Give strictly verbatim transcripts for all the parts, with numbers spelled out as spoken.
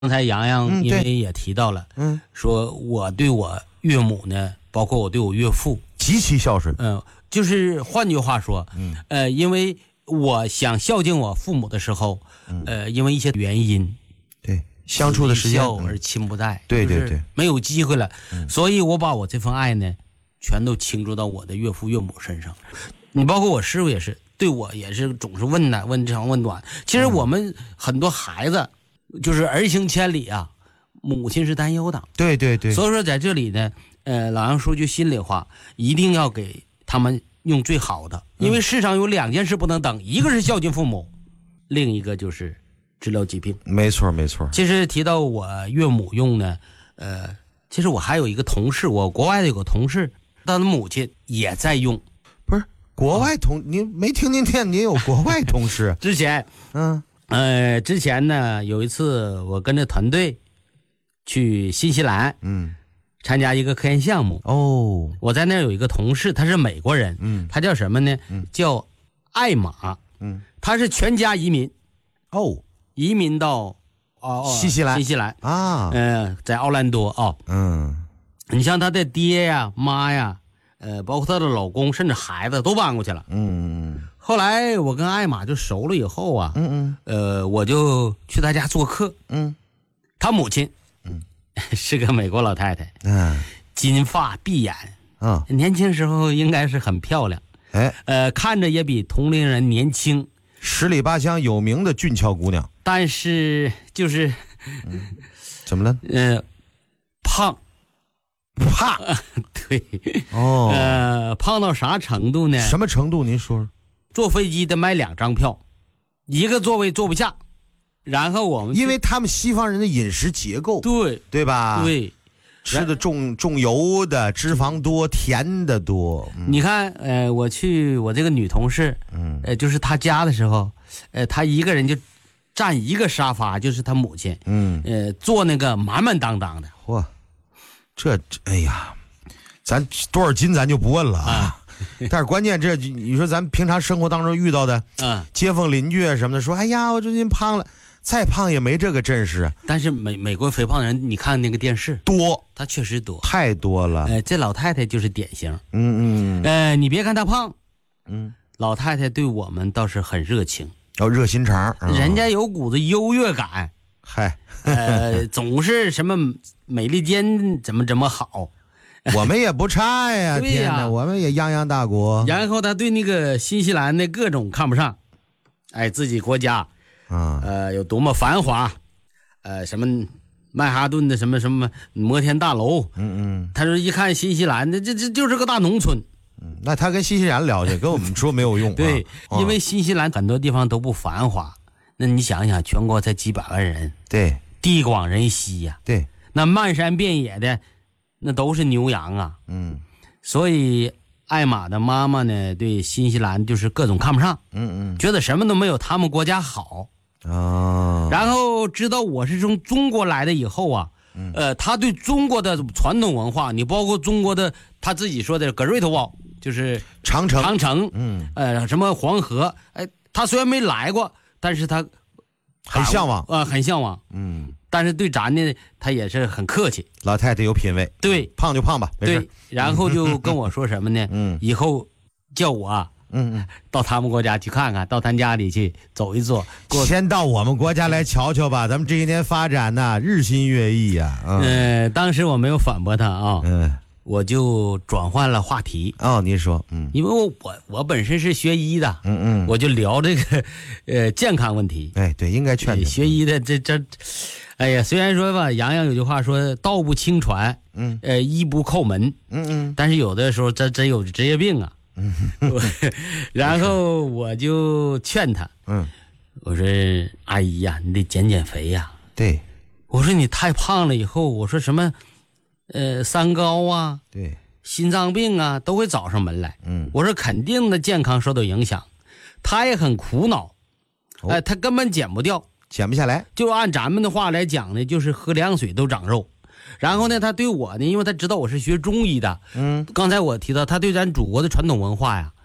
刚才洋洋嗯因为也提到了， 嗯， 说我对我岳母呢，包括我对我岳父， 极其孝顺。 嗯、呃，就是换句话说， 嗯， 呃，因为我想孝敬我父母的时候， 嗯、 呃，因为一些原因， 对，相处的时间而亲不在， 对对对， 没有机会了， 嗯， 所以我把我这份爱呢，全都倾注到我的岳父岳母身上。你包括我师傅也是，对我也是总是问呢，问长问短。其实我们很多孩子。就是儿行千里啊，母亲是担忧的。 对对对， 所以说在这里呢，呃，老杨说句心里话，一定要给他们用最好的，因为世上有两件事不能等，一个是孝敬父母，另一个就是治疗疾病。 没错没错。 其实提到我岳母用呢，呃，其实我还有一个同事，我国外的有个同事，他的母亲也在用。 不是国外同，啊、您没听您听，您有国外同事？ 之前， 嗯。 呃，之前呢，有一次我跟着团队去新西兰， 嗯， 参加一个科研项目。 哦， 我在那儿有一个同事，他是美国人， 嗯， 他叫什么呢？ 嗯， 叫艾玛， 嗯， 他是全家移民， 哦， 移民到哦新西兰， 新西兰啊， 嗯、呃，在奥兰多哦， 嗯， 你像他的爹呀、妈呀，呃，包括他的老公，甚至孩子都搬过去了， 嗯嗯。 后来我跟艾玛就熟了以后啊， 嗯嗯， 呃，我就去他家做客， 嗯， 他母亲， 嗯， 是个美国老太太， 嗯， 金发碧眼， 啊， 年轻时候应该是很漂亮， 哎， 呃，看着也比同龄人年轻， 十里八乡有名的俊俏姑娘， 但是就是， 嗯，怎么了？ 呃，胖， 胖， 对， 哦， 呃，胖到啥程度呢？ 什么程度？您说说。 坐飞机得买两张票，一个座位坐不下，然后我们因为他们西方人的饮食结构， 对对吧？ 对， 吃的重重油的，脂肪多，甜的多。 嗯、你看，呃，我去我这个女同事， 嗯， 呃，就是她家的时候，呃，她一个人就占一个沙发，就是她母亲， 嗯， 呃，坐那个满满当当的。 嚯，这哎呀，咱多少斤咱就不问了啊。啊但是关键这你说咱平常生活当中遇到的， 嗯， 街坊邻居什么的说，哎呀，我最近胖了，再胖也没这个阵势。 但是美美国肥胖人，你看那个电视多， 他确实多， 太多了。 呃，这老太太就是典型。 嗯嗯， 呃，你别看她胖， 嗯， 老太太对我们倒是很热情， 哦，热心肠， 嗯、人家有股子优越感。 嗨， 呃，总是什么美利坚怎么怎么好。 我们也不差呀， 对呀天哪，我们也泱泱大国。 然后他对那个新西兰的各种看不上，哎，自己国家， 啊， 呃，有多么繁华，呃，什么曼哈顿的什么什么摩天大楼， 嗯嗯， 他说一看新西兰，这这这就是个大农村。 嗯，那他跟新西兰聊去，跟我们说没有用。 对， 啊、 因为新西兰很多地方都不繁华，那你想想，全国才几百万人， 对， 地广人稀呀、 啊，对， 那漫山遍野的。那都是牛羊啊， 嗯， 所以艾玛的妈妈呢，对新西兰就是各种看不上， 嗯嗯， 觉得什么都没有他们国家好啊、哦。 然后知道我是从中国来的以后啊， 嗯、 呃，他对中国的传统文化，你包括中国的他自己说的 Great Wall， 就是长城， 长城， 嗯， 呃，什么黄河，哎，他虽然没来过，但是他很向往， 啊、呃，很向往， 嗯。 但是对咱呢，他也是很客气。 老太太有品位， 对， 胖就胖吧，没事。 对，然后就跟我说什么呢？ 嗯， 以后叫我啊， 嗯嗯， 到他们国家去看看，到他家里去走一走。 先到我们国家来瞧瞧吧，咱们这些年发展呐，日新月异呀。 嗯、呃，当时我没有反驳他啊， 嗯， 我就转换了话题。 哦，您说，嗯， 因为我我我本身是学医的， 嗯嗯， 我就聊这个呃健康问题。 哎，对，应该劝你学医的这这。哎呀，虽然说吧，洋洋有句话说“道不轻传”， 嗯， 呃，医不叩门， 嗯嗯， 但是有的时候真真有职业病啊，嗯，然后我就劝他， 嗯， 我说阿姨呀、啊，你得减减肥呀、啊， 对， 我说你太胖了以后，我说什么，呃，三高啊， 对， 心脏病啊，都会找上门来， 嗯， 我说肯定的健康受到影响，他也很苦恼，哎、呃，他根本减不掉。 减不下来， 就按咱们的话来讲呢，就是喝凉水都长肉。然后呢，他对我呢，因为他知道我是学中医的， 嗯， 刚才我提到他对咱祖国的传统文化呀，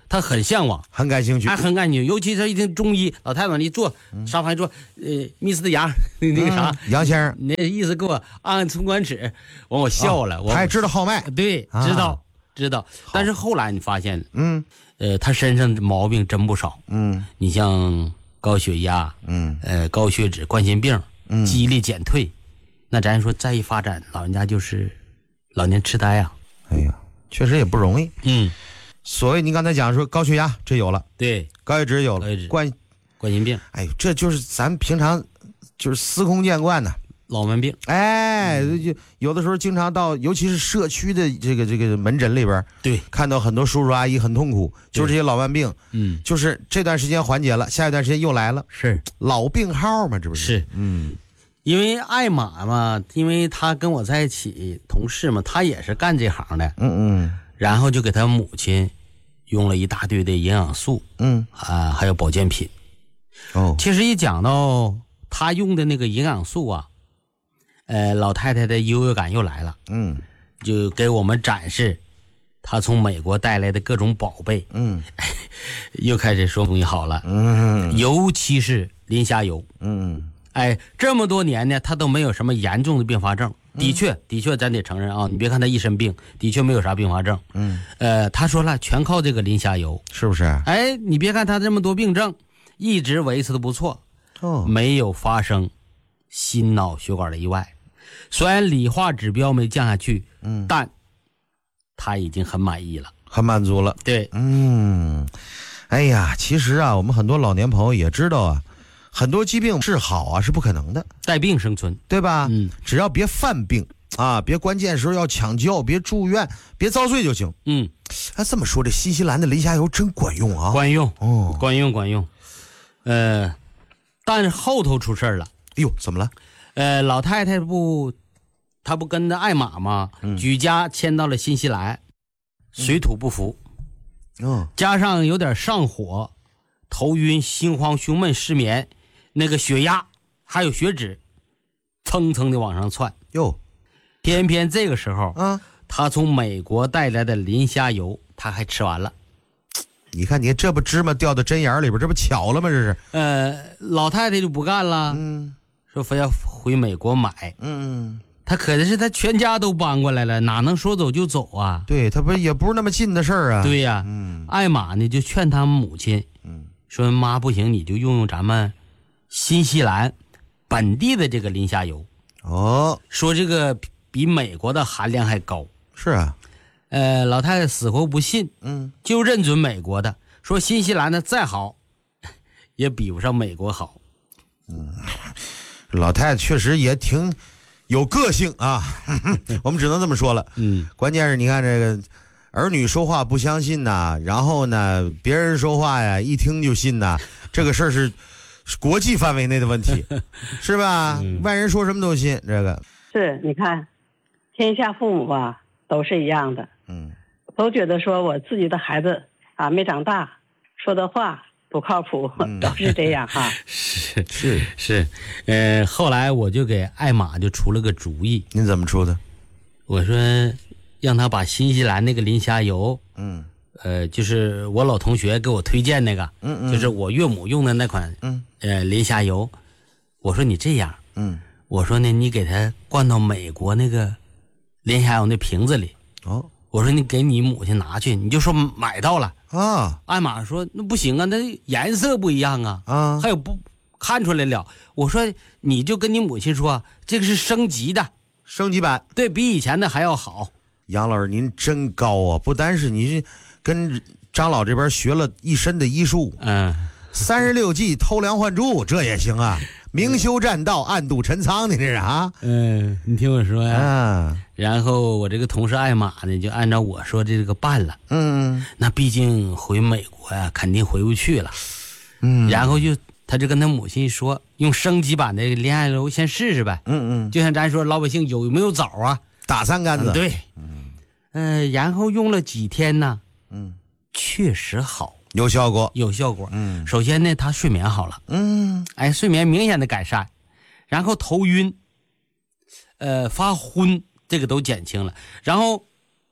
他很向往， 很感兴趣， 还很感兴趣。尤其是一听中医，老太太一坐沙发一坐，呃，密斯的杨那个啥， 嗯、杨先生， 那意思给我按按寸关尺，完我笑了。 哦、 我他还知道号脉， 对，知道、啊、知道。但是后来你发现， 嗯， 呃，他身上毛病真不少， 嗯， 你像高血压， 嗯， 呃，高血脂、冠心病， 嗯， 记忆力减退，那咱说再一发展，老人家就是老年痴呆啊。 哎呀，确实也不容易。 嗯， 所谓你刚才讲说高血压，这有了， 对， 高血脂有了，冠冠心病， 哎呦，这就是咱平常就是司空见惯的老门病。 哎，就有的时候经常到，尤其是社区的这个这个门诊里边， 对， 看到很多叔叔阿姨很痛苦，就是这些老慢病， 嗯， 就是这段时间缓解了，下一段时间又来了， 是老病号嘛，这不是？ 是， 嗯。 因为艾玛嘛，因为他跟我在一起，同事嘛，他也是干这行的， 嗯嗯， 然后就给他母亲用了一大堆的营养素， 嗯啊，还有保健品。 哦， 其实一讲到他用的那个营养素啊，呃，老太太的优越感又来了， 嗯， 就给我们展示他从美国带来的各种宝贝， 嗯， 又开始说东西好了， 嗯， 尤其是磷虾油， 嗯。 哎，这么多年呢，他都没有什么严重的并发症。的确，嗯、的确，咱得承认啊，你别看他一身病，的确没有啥并发症。 嗯， 呃，他说了，全靠这个磷虾油， 是不是？ 哎，你别看他这么多病症，一直维持的不错， 哦， 没有发生心脑血管的意外。虽然理化指标没降下去， 嗯， 但他已经很满意了， 很满足了。 对， 嗯，哎呀，其实啊，我们很多老年朋友也知道啊。很多疾病治好啊是不可能的， 带病生存， 对吧？ 嗯， 只要别犯病啊，别关键时候要抢救，别住院，别遭罪就行。 嗯， 哎，这么说，这新西兰的磷虾油真管用啊！ 管用哦， 管用管用。呃，但是后头出事了。 哎呦，怎么了？ 呃，老太太不，她不跟着艾玛吗？ 嗯、 举家迁到了新西兰，水土不服， 嗯，哦、 加上有点上火、头晕、心慌、胸闷、失眠。那个血压还有血脂蹭蹭的往上窜哟， 偏偏这个时候啊， 他从美国带来的磷虾油他还吃完了。 你看你这不芝麻掉到针眼里边，这不巧了吗？这是。 呃，老太太就不干了， 嗯， 说非要回美国买。 嗯， 他可的是他全家都搬过来了，哪能说走就走啊？ 对，他不也不是那么近的事儿啊。 对呀、啊， 嗯， 艾玛呢就劝他母亲， 嗯， 说妈不行，你就用用咱们新西兰本地的这个磷虾油， 哦， 说这个比美国的含量还高。 是啊， 呃，老太太死活不信， 嗯， 就认准美国的，说新西兰的再好，也比不上美国好。 嗯，老太太确实也挺有个性啊，我们只能这么说了。 嗯， 关键是你看这个。儿女说话不相信呐，然后呢，别人说话呀，一听就信呐，这个事儿是国际范围内的问题，是吧？嗯、外人说什么都信，这个是。你看，天下父母啊，都是一样的， 嗯， 都觉得说我自己的孩子啊没长大，说的话不靠谱，嗯、都是这样哈。 是是是，呃，后来我就给艾玛就出了个主意。 您怎么出的？ 我说。让他把新西兰那个磷虾油， 嗯， 呃，就是我老同学给我推荐那个， 嗯嗯， 就是我岳母用的那款， 嗯， 呃，磷虾油。我说你这样， 嗯， 我说呢，你给他灌到美国那个磷虾油那瓶子里， 哦， 我说你给你母亲拿去，你就说买到了啊。 艾玛说那不行啊，那颜色不一样啊， 啊， 还有不看出来了。我说你就跟你母亲说，这个是升级的， 升级版， 对比以前的还要好。 杨老师您真高啊！不单是你跟张老这边学了一身的医术， 嗯， 三十六计偷梁换柱这也行啊，明修栈道暗度陈仓，你这是啊？ 嗯，你听我说呀。 啊， 然后我这个同事艾玛呢，就按照我说的这个办了。 嗯， 那毕竟回美国呀，肯定回不去了。 嗯， 然后就他就跟他母亲说，用升级版的磷虾油先试试呗。 嗯嗯， 就像咱说老百姓有没有枣啊？ 打三竿子。 嗯、对。呃，然后用了几天呢， 嗯， 确实好， 有效果， 有效果。 嗯， 首先呢，他睡眠好了， 嗯， 哎，睡眠明显的改善，然后头晕，呃，发昏，这个都减轻了。然后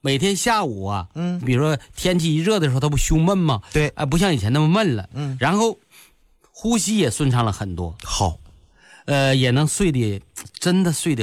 每天下午啊， 嗯， 比如说天气一热的时候，他不胸闷吗？ 对， 哎，不像以前那么闷了。 嗯， 然后呼吸也顺畅了很多。 好， 呃，也能睡得真的睡得